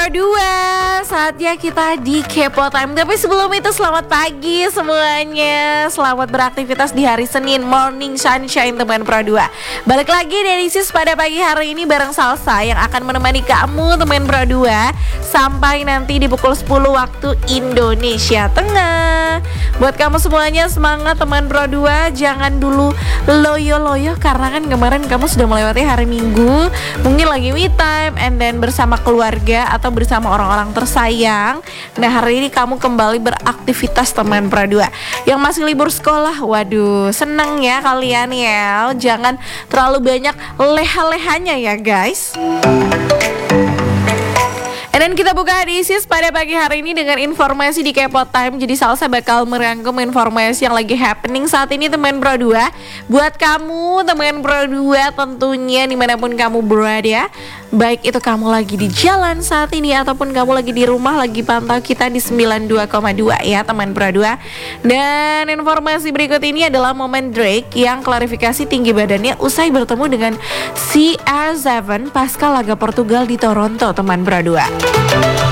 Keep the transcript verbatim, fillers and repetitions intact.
dua, saatnya kita di Kepo Time. Tapi sebelum itu selamat pagi semuanya. Selamat beraktivitas di hari Senin, Morning Sunshine teman Pro dua. Balik lagi dari Sis pada pagi hari ini bareng Salsa yang akan menemani kamu teman Pro dua sampai nanti di pukul sepuluh waktu Indonesia Tengah. Buat kamu semuanya semangat teman Pro dua, jangan dulu loyo-loyo karena kan kemarin kamu sudah melewati hari Minggu, mungkin lagi me time and then bersama keluarga atau bersama orang-orang tersayang. Nah hari ini kamu kembali beraktivitas teman Pro dua. Yang masih libur sekolah, waduh seneng ya kalian ya. Jangan terlalu banyak leha-lehanya ya guys. Dan kita buka di Sis pada pagi hari ini dengan informasi di Kepo Time. Jadi Salsa bakal merangkum informasi yang lagi happening saat ini teman Pro dua. Buat kamu teman Pro dua tentunya dimanapun kamu berada, baik itu kamu lagi di jalan saat ini ataupun kamu lagi di rumah, lagi pantau kita di sembilan puluh dua koma dua ya teman Pro dua. Dan informasi berikut ini adalah momen Drake yang klarifikasi tinggi badannya usai bertemu dengan C R tujuh pasca laga Portugal di Toronto teman Pro dua.